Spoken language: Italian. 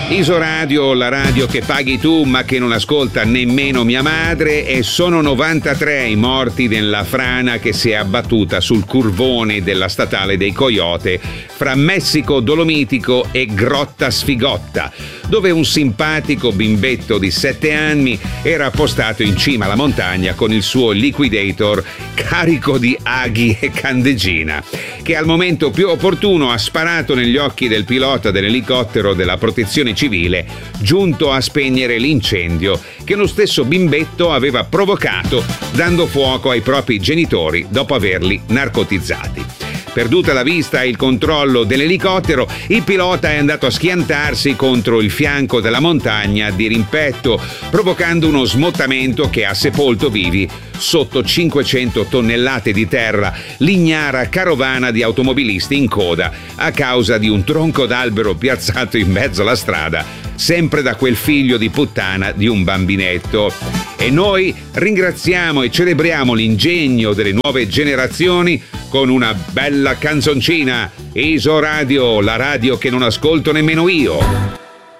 Isoradio, la radio che paghi tu ma che non ascolta nemmeno mia madre, e sono 93 i morti nella frana che si è abbattuta sul curvone della statale dei Coyote fra Messico Dolomitico e Grotta Sfigotta, dove un simpatico bimbetto di 7 anni era appostato in cima alla montagna con il suo liquidator carico di aghi e candeggina, che al momento più opportuno ha sparato negli occhi del pilota dell'elicottero della protezione civile, giunto a spegnere l'incendio che lo stesso bimbetto aveva provocato dando fuoco ai propri genitori dopo averli narcotizzati. Perduta la vista e il controllo dell'elicottero, il pilota è andato a schiantarsi contro il fianco della montagna di rimpetto, provocando uno smottamento che ha sepolto vivi sotto 500 tonnellate di terra l'ignara carovana di automobilisti in coda a causa di un tronco d'albero piazzato in mezzo alla strada, sempre da quel figlio di puttana di un bambinetto. E noi ringraziamo e celebriamo l'ingegno delle nuove generazioni con una bella canzoncina. Isoradio, la radio che non ascolto nemmeno io.